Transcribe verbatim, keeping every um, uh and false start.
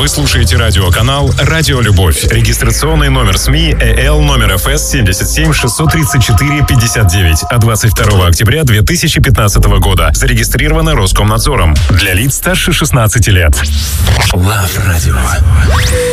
Вы слушаете радиоканал «Радио Любовь». Регистрационный номер СМИ ЭЛ номер эф эс семьдесят семь шестьсот тридцать четыре пятьдесят девять от двадцать второго октября две тысячи пятнадцатого года. Зарегистрировано Роскомнадзором. Для лиц старше шестнадцати лет. Лав Радио.